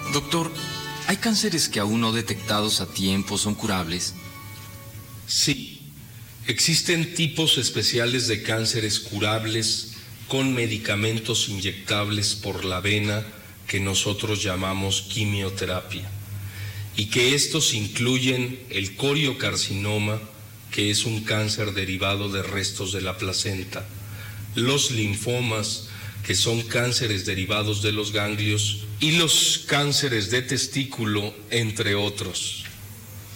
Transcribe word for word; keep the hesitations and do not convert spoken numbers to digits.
Doctor, ¿hay cánceres que aún no detectados a tiempo son curables? Sí, existen tipos especiales de cánceres curables con medicamentos inyectables por la vena que nosotros llamamos quimioterapia, y que estos incluyen el coriocarcinoma, que es un cáncer derivado de restos de la placenta, los linfomas, que son cánceres derivados de los ganglios, y los cánceres de testículo, entre otros.